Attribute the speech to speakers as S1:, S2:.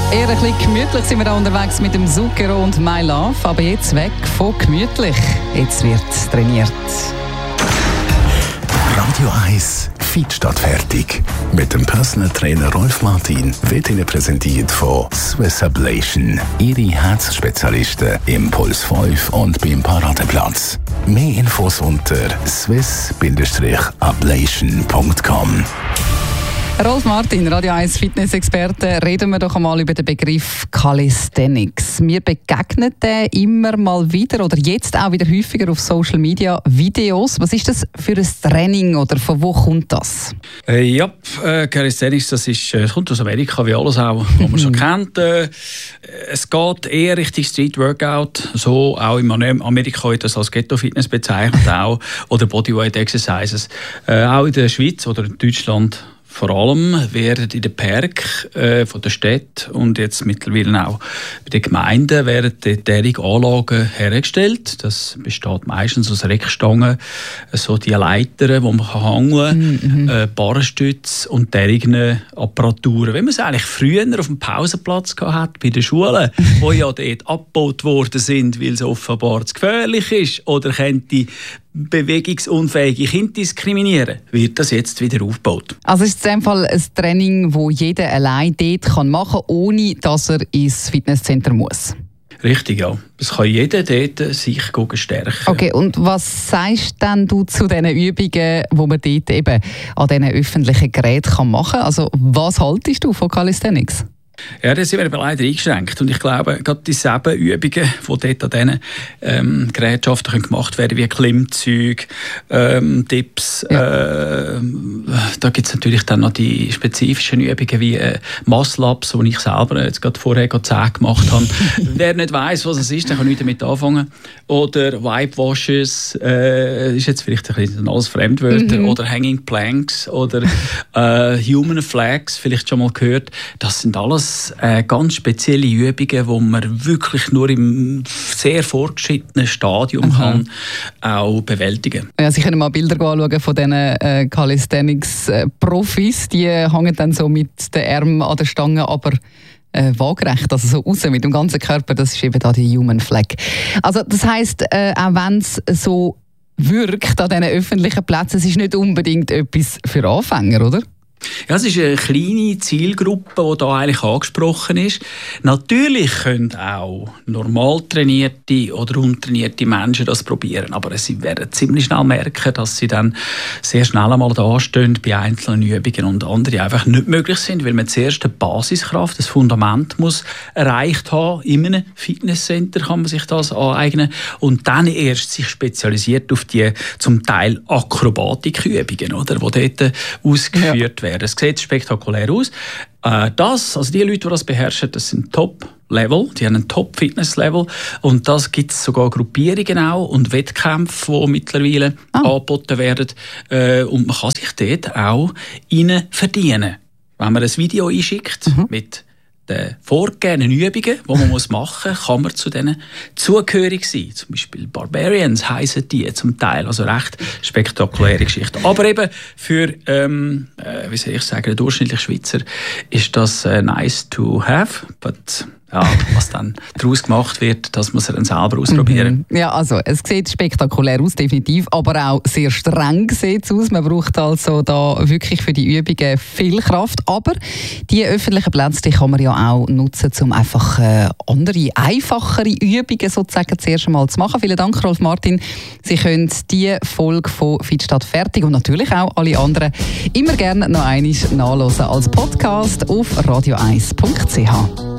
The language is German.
S1: Eher ein bisschen gemütlich sind wir da unterwegs mit dem Zucchero und My Love. Aber jetzt weg von gemütlich. Jetzt wird trainiert.
S2: Radio 1 Fit statt fertig. Mit dem Personal Trainer Rolf Martin wird Ihnen präsentiert von Swiss Ablation. Ihre Herzspezialisten im Puls 5 und beim Paradeplatz. Mehr Infos unter swiss-ablation.com.
S1: Rolf Martin, Radio 1 Fitness-Experte, reden wir doch einmal über den Begriff Calisthenics. Wir begegnen den immer mal wieder oder jetzt auch wieder häufiger auf Social Media Videos. Was ist das für ein Training oder von wo kommt das?
S3: Calisthenics, das kommt aus Amerika, wie alles auch, was man schon kennt. Es geht eher Richtung Street Workout, so auch in Amerika wird das als Ghetto-Fitness bezeichnet, auch, oder Bodyweight Exercises. Auch in der Schweiz oder in Deutschland vor allem werden in den Parks von der Städte und jetzt mittlerweile auch bei den Gemeinden werden derartige Anlagen hergestellt. Das besteht meistens aus Reckstangen, so die Leitern, die man hängen kann, Barrenstütze und derartigen Apparaturen. Wenn man es eigentlich früher auf dem Pausenplatz hatte, bei den Schulen, wo ja dort abgebaut worden sind, weil es offenbar zu gefährlich ist oder könnte bewegungsunfähige Kinder diskriminieren, wird das jetzt wieder aufgebaut.
S1: Also ist es in dem Fall ein Training, das jeder allein dort machen kann, ohne dass er ins Fitnesszentrum muss?
S3: Richtig, ja. Das kann jeder dort sich stärken.
S1: Okay, und was sagst denn du zu diesen Übungen, die man dort eben an diesen öffentlichen Geräten machen kann? Also was haltest du von Calisthenics?
S3: Ja, da sind wir aber leider eingeschränkt. Und ich glaube, gerade dieselben Übungen, die dort an diesen Gerätschaften gemacht werden, wie Klimmzüge, Dips, da gibt es natürlich dann noch die spezifischen Übungen wie Muscle-Ups, die ich selber jetzt gerade vorher 10 gemacht habe. Wer nicht weiss, was es ist, der kann nichts damit anfangen. Oder Wipe-Washes, ist jetzt vielleicht ein bisschen alles Fremdwörter, oder Hanging Planks, oder Human Flags, vielleicht schon mal gehört. Das sind alles ganz spezielle Übungen, die man wirklich nur im sehr fortgeschrittenen Stadium kann auch bewältigen.
S1: Ja, Sie können mal Bilder anschauen von diesen Calisthenics-Profis. Die hängen dann so mit den Armen an der Stange, aber waagerecht, also so raus mit dem ganzen Körper. Das ist eben da die Human Flag. Also das heisst, auch wenn es so wirkt an diesen öffentlichen Plätzen, es ist nicht unbedingt etwas für Anfänger, oder?
S3: Ja, es ist eine kleine Zielgruppe, die hier eigentlich angesprochen ist. Natürlich können auch normal trainierte oder untrainierte Menschen das probieren, aber sie werden ziemlich schnell merken, dass sie dann sehr schnell einmal da stehen bei einzelnen Übungen und andere einfach nicht möglich sind, weil man zuerst eine Basiskraft, das Fundament muss erreicht haben. In einem Fitnesscenter kann man sich das aneignen und dann erst sich spezialisiert auf die zum Teil Akrobatikübungen, oder, die dort ausgeführt werden. Es sieht spektakulär aus. Also die Leute, die das beherrschen, das sind Top-Level, die haben ein Top-Fitness-Level und das gibt es sogar Gruppierungen auch und Wettkämpfe, die mittlerweile angeboten werden und man kann sich dort auch rein verdienen. Wenn man ein Video einschickt mit den vorgegebenen Übungen, die man machen muss, kann man zu denen zugehörig sein. Zum Beispiel Barbarians heissen die zum Teil, also recht spektakuläre Geschichten. Aber eben für, wie soll ich sagen, den durchschnittlichen Schweizer ist das nice to have, but ja, was dann daraus gemacht wird, das muss er dann selber ausprobieren.
S1: Ja, also es sieht spektakulär aus, definitiv, aber auch sehr streng sieht es aus. Man braucht also da wirklich für die Übungen viel Kraft. Aber die öffentlichen Plätze, die kann man ja auch nutzen, um einfach andere, einfachere Übungen sozusagen zuerst einmal zu machen. Vielen Dank, Rolf Martin. Sie können die Folge von «Fit statt fertig» und natürlich auch alle anderen immer gerne noch einmal nachhören als Podcast auf radio1.ch.